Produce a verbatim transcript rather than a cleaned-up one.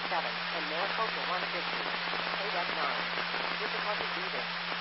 seven, and Maricopa one fifty. K D E C nine. Difficulty breathing.